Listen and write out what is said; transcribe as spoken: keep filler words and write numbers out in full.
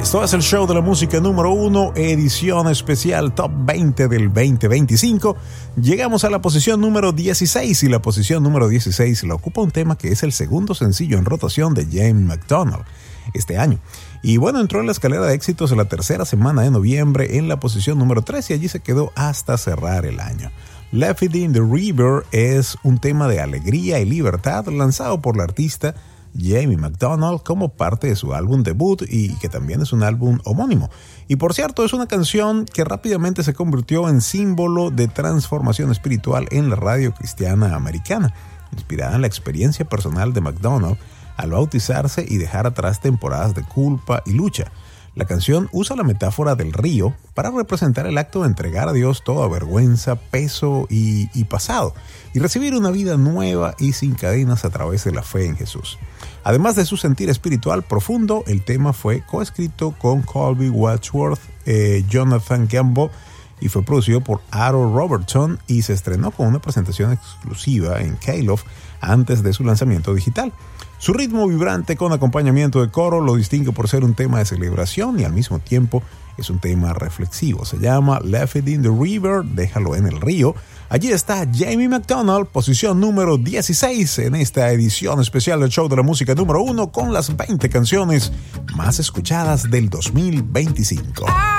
Esto es el show de la música número uno, edición especial Top veinte del veinte veinticinco. Llegamos a la posición número dieciséis y la posición número dieciséis la ocupa un tema que es el segundo sencillo en rotación de Jamie McDonald este año. Y bueno, entró en la escalera de éxitos en la tercera semana de noviembre en la posición número tres y allí se quedó hasta cerrar el año. Left It in the River es un tema de alegría y libertad lanzado por la artista Jamie McDonald como parte de su álbum debut y que también es un álbum homónimo. Y por cierto, es una canción que rápidamente se convirtió en símbolo de transformación espiritual en la radio cristiana americana, inspirada en la experiencia personal de McDonald al bautizarse y dejar atrás temporadas de culpa y lucha. La canción usa la metáfora del río para representar el acto de entregar a Dios toda vergüenza, peso y, y pasado, y recibir una vida nueva y sin cadenas a través de la fe en Jesús. Además de su sentir espiritual profundo, el tema fue coescrito con Colby Wadsworth, eh, Jonathan Campbell, y fue producido por Aaron Robertson y se estrenó con una presentación exclusiva en K-Love antes de su lanzamiento digital. Su ritmo vibrante con acompañamiento de coro lo distingue por ser un tema de celebración y al mismo tiempo es un tema reflexivo. Se llama Left It in the River, déjalo en el río. Allí está Jamie McDonald, posición número dieciséis en esta edición especial del show de la música número uno con las veinte canciones más escuchadas del dos mil veinticinco.